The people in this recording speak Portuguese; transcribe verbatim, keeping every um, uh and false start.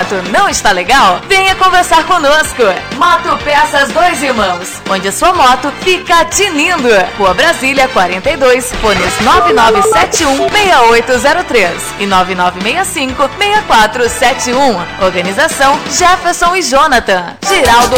moto não está legal? Venha conversar conosco. Moto Peças Dois Irmãos, onde sua moto fica tinindo. Rua Brasília quarenta e dois, fones nove nove sete um, seis oito zero três e nove nove seis cinco, seis quatro sete um. Organização Jefferson e Jonathan. Giraldo